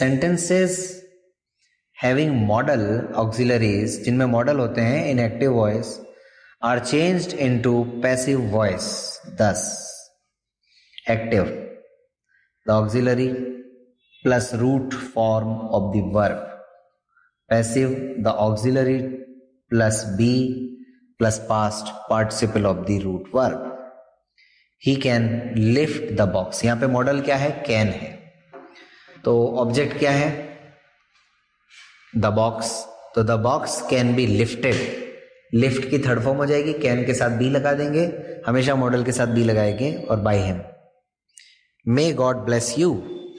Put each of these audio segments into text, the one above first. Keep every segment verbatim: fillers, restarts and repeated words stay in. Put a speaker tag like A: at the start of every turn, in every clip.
A: Sentences having model auxiliaries, जिनमें model होते हैं इन active voice, are changed into passive voice. दस active, the auxiliary plus root form of the verb, passive the auxiliary plus B plus past participle of the root verb. He can lift the box, यहां पे model क्या है? Can है। तो object क्या है? The box. तो the box can be lifted, lift की थर्ड फॉर्म हो जाएगी, कैन के साथ बी लगा देंगे, हमेशा मॉडल के साथ बी लगाएंगे, और by him. May God bless you,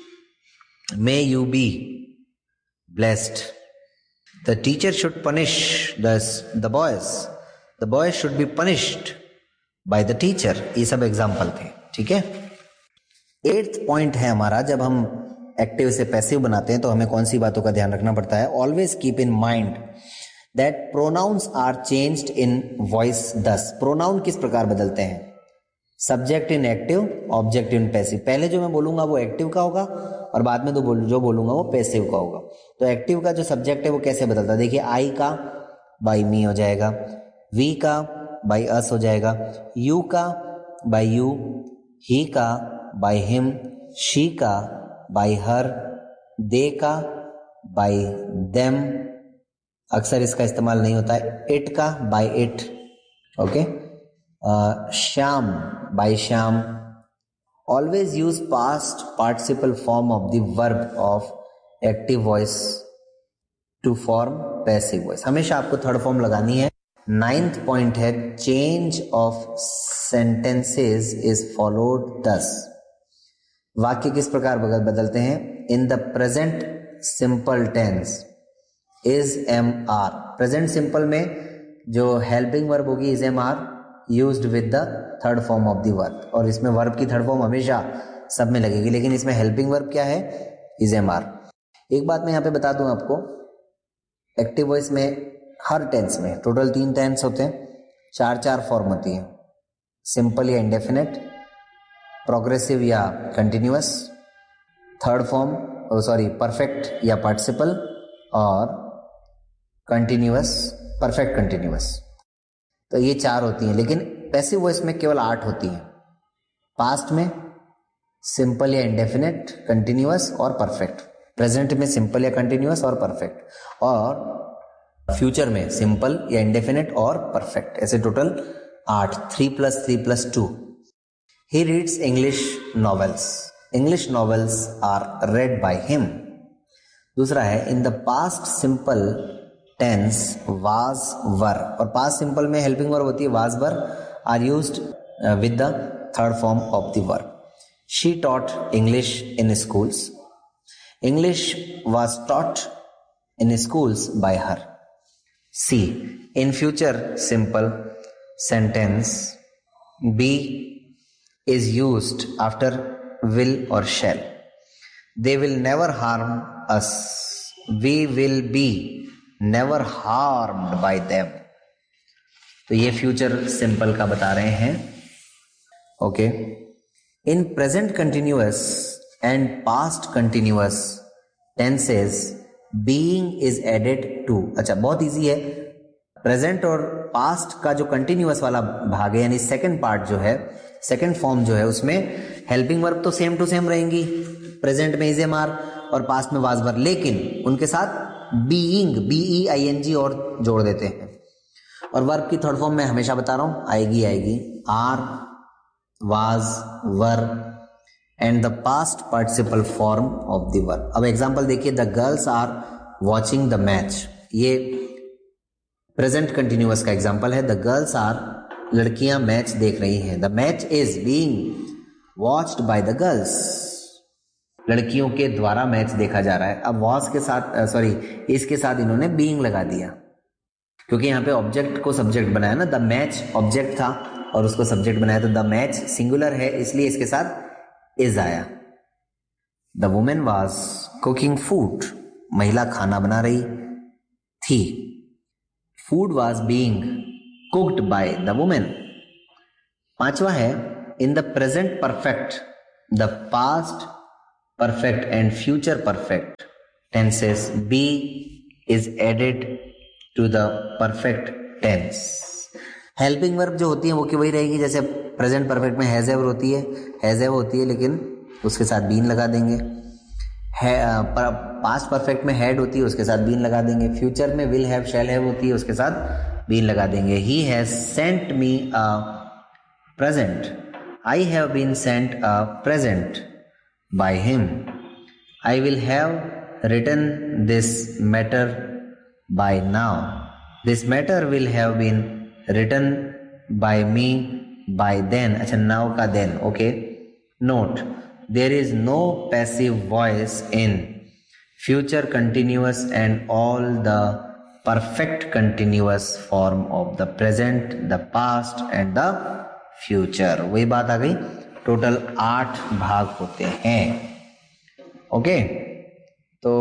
A: may you be blessed. The teacher should punish the boys, the boys should be punished by the teacher. ये सब एग्जाम्पल थे, ठीक है। एट्थ पॉइंट है हमारा, जब हम एक्टिव से पैसिव बनाते हैं तो हमें कौन सी बातों का ध्यान रखना पड़ता है? Always keep in mind that pronouns are changed in voice. दस प्रोनाउन किस प्रकार बदलते हैं? Subject in active, object in passive. पहले जो मैं बोलूंगा वो एक्टिव का होगा और बाद में तो बोल, जो बोलूंगा वो पैसिव का होगा। तो एक्टिव का जो सब्जेक्ट है वो कैसे बदलता है? देखिए, आई का बाई मी हो जाएगा, वी का बाई अस हो जाएगा, यू का बाई यू, ही का बाई हिम, शी का बाई हर, दे का बाई देम, अक्सर इसका इस्तेमाल नहीं होता है, इट का by it, okay, Shyam by Shyam. Always use past participle form of the verb of active voice to form passive voice. हमेशा आपको थर्ड फॉर्म लगानी है। नाइन्थ पॉइंट है, change of sentences is followed दस। वाक्य किस प्रकार बदलते हैं? In the present simple tense is M R. Present simple में जो हेल्पिंग वर्ब होगी is M R used with the third form of the verb, और इसमें वर्ब की थर्ड फॉर्म हमेशा सब में लगेगी, लेकिन इसमें हेल्पिंग वर्ब क्या है? Is M R. एक बात मैं यहां पे बता दूं आपको, एक्टिव वॉइस में हर टेंस में टोटल तीन टेंस होते हैं, चार चार फॉर्म होती है, सिंपल या इंडेफिनेट, प्रोग्रेसिव या continuous, third form sorry perfect या पार्टिसिपल, और कंटिन्यूअस परफेक्ट कंटिन्यूअस। तो ये चार होती हैं, लेकिन पैसिव वॉइस में केवल आठ होती हैं। पास्ट में सिंपल या इंडेफिनेट, कंटिन्यूअस और परफेक्ट, प्रेजेंट में सिंपल या कंटिन्यूअस और परफेक्ट, और फ्यूचर में सिंपल या इंडेफिनेट और परफेक्ट। ऐसे टोटल आठ, three plus three plus two. He reads English novels. English novels are read by him. दूसरा है, in the past simple tense was were, और past simple में helping verb होती है was were, are used uh, with the third form of the verb. She taught English in schools. English was taught in schools by her. C. In future simple sentence, be is used after will or shall. They will never harm us. We will be never harmed by them. तो ये future simple का बता रहे हैं, okay. In present continuous and past continuous tenses being is added to. अच्छा, बहुत easy है। Present और पास्ट का जो कंटिन्यूअस वाला भाग है, यानी सेकंड पार्ट जो है, सेकंड फॉर्म जो है, उसमें हेल्पिंग वर्ब तो सेम टू सेम रहेंगी, प्रेजेंट में इज एम आर और पास्ट में वाज वर, लेकिन उनके साथ being B E I N G और जोड़ देते हैं। और वर्ब की थर्ड फॉर्म में हमेशा बता रहा हूं, आएगी आएगी are, was, were and the past participle form of the verb. अब एग्जांपल देखिए, the girls are watching the match. ये प्रेजेंट कंटिन्यूअस का एग्जांपल है। द गर्ल्स आर, लड़कियां मैच देख रही हैं। The match is being watched by the girls. लड़कियों के द्वारा मैच देखा जा रहा है। अब वॉच के साथ सॉरी इसके साथ इन्होंने बीइंग लगा दिया, क्योंकि यहाँ पे ऑब्जेक्ट को सब्जेक्ट बनाया ना। द मैच ऑब्जेक्ट था और उसको सब्जेक्ट बनाया, तो द मैच सिंगुलर है, इसलिए इसके साथ इज आया। The women was cooking food. महिला खाना बना रही थी। Food was being cooked by the women. पांचवा है, in the present perfect, the past perfect and future perfect tenses. Be is added to the perfect tense. Helping verb जो होती है वो की वही रहेगी जैसे प्रेजेंट परफेक्ट में हैज हैव होती है, हैज हैव होती है लेकिन उसके साथ बीन लगा देंगे. है पास्ट परफेक्ट में हैड होती है उसके साथ बीन लगा देंगे. फ्यूचर में विल हैव शैल हैव होती है उसके साथ बीन लगा देंगे. He has sent me a present. I have been sent a present by him. I will have written this matter bye now. This matter will have been written by me bye then. अच्छा now का then. Okay. Note, there is no passive voice in future continuous and all the perfect continuous form of the present, the past and the future. वही बात आ गई. Total आठ भाग होते हैं. Okay. तो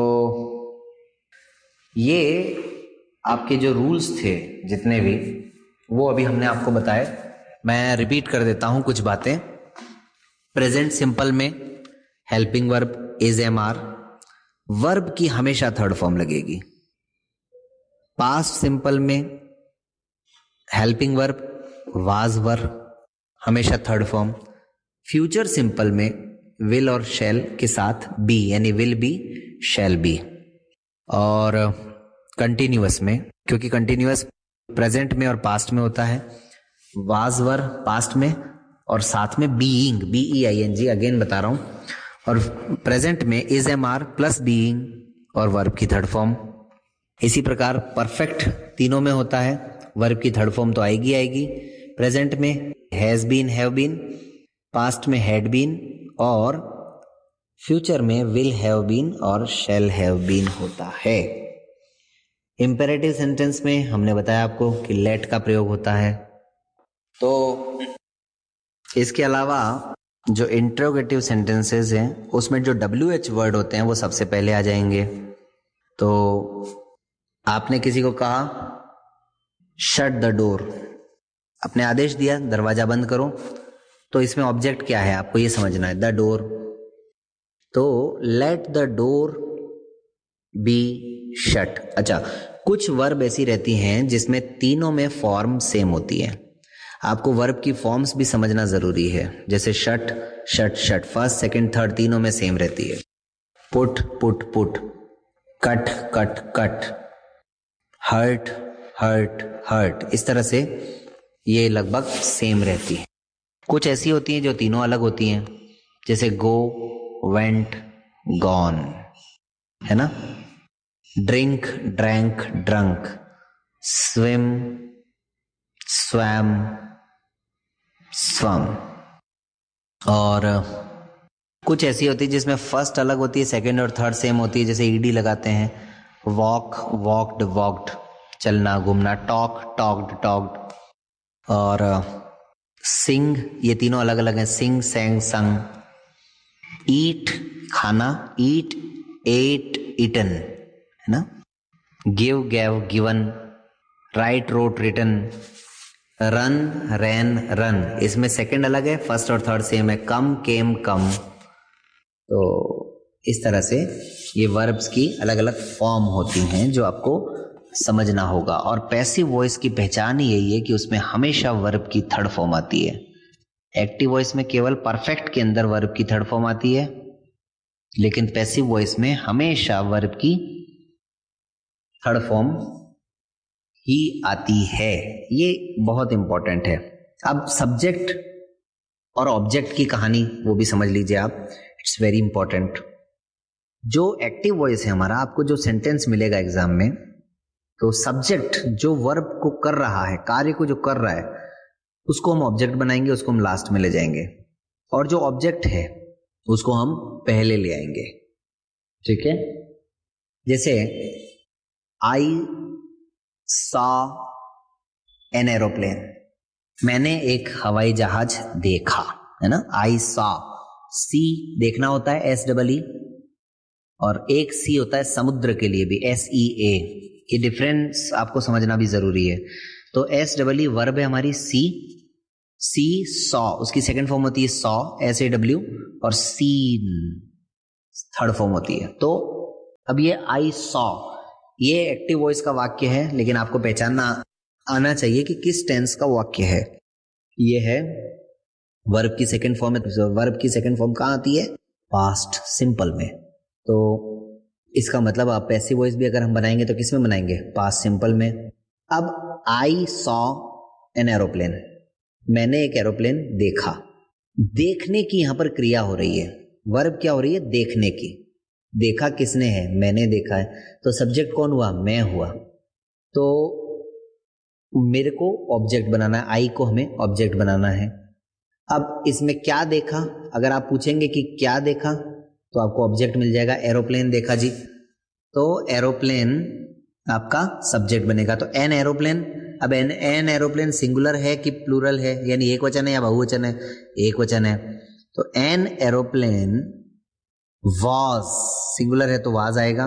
A: ये आपके जो रूल्स थे जितने भी वो अभी हमने आपको बताए. मैं रिपीट कर देता हूं कुछ बातें. प्रेजेंट सिंपल में helping verb is M R. Verb की हमेशा थर्ड फॉर्म लगेगी. पास्ट सिंपल में हेल्पिंग वर्ब वाज वर हमेशा थर्ड फॉर्म. फ्यूचर सिंपल में विल और शैल के साथ बी यानी विल बी शैल बी. और कंटिन्यूअस में क्योंकि कंटिन्यूअस प्रेजेंट में और पास्ट में होता है, वाज वर पास्ट में और साथ में being B E I N G again बता रहा हूं. और प्रेजेंट में is M R plus being और वर्ब की थर्ड फॉर्म. इसी प्रकार परफेक्ट तीनों में होता है. वर्ब की थर्ड फॉर्म तो आएगी आएगी. प्रेजेंट में has been have been, past में हैड बीन और फ्यूचर में विल हैव बीन और शैल हैव बीन होता है. इंपेरेटिव सेंटेंस में हमने बताया आपको कि लेट का प्रयोग होता है. तो इसके अलावा जो इंट्रोगेटिव सेंटेंसेस हैं उसमें जो डब्ल्यू एच वर्ड होते हैं वो सबसे पहले आ जाएंगे. तो आपने किसी को कहा शट द डोर, आपने आदेश दिया दरवाजा बंद करो, तो इसमें ऑब्जेक्ट क्या है आपको ये समझना है, द डोर. तो let the door be shut. अच्छा, कुछ वर्ब ऐसी रहती हैं जिसमें तीनों में फॉर्म सेम होती है. आपको वर्ब की फॉर्म्स भी समझना जरूरी है. जैसे shut shut shut first second third तीनों में सेम रहती है. Put put put, cut cut cut, hurt hurt hurt, इस तरह से ये लगभग सेम रहती है. कुछ ऐसी होती हैं जो तीनों अलग होती हैं जैसे गो वेंट गॉन, है ना. Drink drank drunk, swim swum स्वम. और कुछ ऐसी होती है जिसमें फर्स्ट अलग होती है सेकंड और थर्ड सेम होती है जैसे ईडी लगाते हैं. वॉक वॉक्ड वॉक्ड, चलना घूमना. Talk talked talked. और सिंग ये तीनों अलग अलग हैं. सिंग सेंग संग. ईट खाना, ईट एट ईटन, है ना. Give gave given. Right road written. Run रैन रन, इसमें सेकंड अलग है फर्स्ट और थर्ड सेम है. कम केम कम. तो इस तरह से ये वर्ब्स की अलग अलग फॉर्म होती हैं जो आपको समझना होगा. और पैसिव वॉइस की पहचान ही यही है कि उसमें हमेशा वर्ब की थर्ड फॉर्म आती है. एक्टिव वॉइस में केवल परफेक्ट के अंदर वर्ब की थर्ड फॉर्म आती है, लेकिन पैसिव वॉइस में हमेशा वर्ब की थर्ड फॉर्म ही आती है. ये बहुत इंपॉर्टेंट है. अब सब्जेक्ट और ऑब्जेक्ट की कहानी वो भी समझ लीजिए आप. It's very important. जो एक्टिव वॉइस है हमारा, आपको जो सेंटेंस मिलेगा एग्जाम में, तो सब्जेक्ट जो वर्ब को कर रहा है, कार्य को जो कर रहा है, उसको हम ऑब्जेक्ट बनाएंगे, उसको हम लास्ट में ले जाएंगे. और जो ऑब्जेक्ट है उसको हम पहले ले आएंगे. ठीक है. जैसे आई सॉ एन एरोप्लेन, मैंने एक हवाई जहाज देखा, है ना. आई सॉ, सी देखना होता है एस डबल ई, और एक सी होता है समुद्र के लिए भी एस ई ए. ये डिफरेंस आपको समझना भी जरूरी है. तो एस डबल ई वर्ब है हमारी सी. सी सॉ उसकी सेकंड फॉर्म होती है सॉ एस ए डब्ल्यू, और सीन थर्ड फॉर्म होती है. तो अब ये आई सॉ, ये एक्टिव वॉइस का वाक्य है, लेकिन आपको पहचानना आना चाहिए कि किस टेंस का वाक्य है। ये है वर्ब की सेकंड फॉर्म है। वर्ब की सेकंड फॉर्म कहाँ आती है? पास्ट सिंपल में। तो इसका मतलब आप पैसिव वॉइस भी अगर हम बनाएंगे तो किस में बनाएंगे? पास्ट सिंपल में। अब आई सॉ एन एरोप्लेन, मैंने एक एरोप्लेन देखा। देखने की यहां पर क्रिया हो रही है, वर्ब क्या हो रही है? देखने की। देखा किसने है? मैंने देखा है। तो सब्जेक्ट कौन हुआ? मैं हुआ। तो मेरे को ऑब्जेक्ट बनाना है, आई को हमें ऑब्जेक्ट बनाना है। अब इसमें क्या देखा? अगर आप पूछेंगे कि क्या देखा तो आपको ऑब्जेक्ट मिल जाएगा, एरोप्लेन देखा जी। तो एरोप्लेन आपका सब्जेक्ट बनेगा। तो एन एरोप्लेन, अब एन एन एरोप्लेन सिंगुलर है कि प्लूरल है, यानी एक वचन है या बहुवचन है? एक वचन है। तो एन एरोप्लेन वॉज, सिंगुलर है तो वाज आएगा।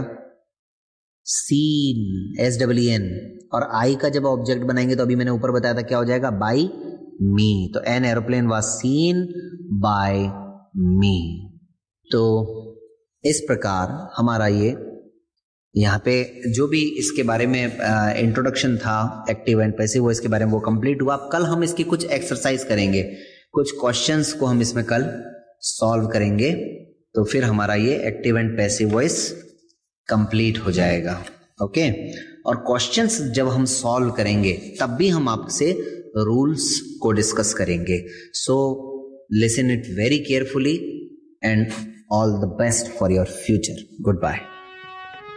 A: सीन, एस डब्ल्यू एन, और आई का जब ऑब्जेक्ट बनाएंगे तो अभी मैंने ऊपर बताया था क्या हो जाएगा? बाय मी। तो an aeroplane was scene bye मी। तो इस प्रकार हमारा ये यहाँ पे जो भी इसके बारे में इंट्रोडक्शन था एक्टिव एंड पैसिव वॉइस के बारे में वो कंप्लीट हुआ। कल हम इसकी कुछ एक्सरसाइज करेंगे, कुछ क्वेश्चंस को हम इसमें कल सॉल्व करेंगे, तो फिर हमारा ये active and passive voice complete हो जाएगा। ओके, और क्वेश्चंस जब हम सॉल्व करेंगे तब भी हम आपसे रूल्स को डिस्कस करेंगे। So listen it very carefully and all the best for your future. Good bye.